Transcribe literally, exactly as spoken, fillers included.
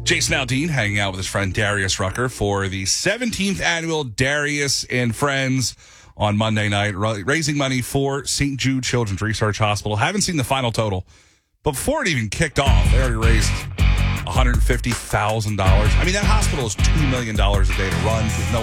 Jason Aldean hanging out with his friend Darius Rucker for the seventeenth annual Darius and Friends on Monday night, raising money for Saint Jude Children's Research Hospital. Haven't seen the final total, but before it even kicked off, they already raised one hundred fifty thousand dollars. I mean, that hospital is two million dollars a day to run with no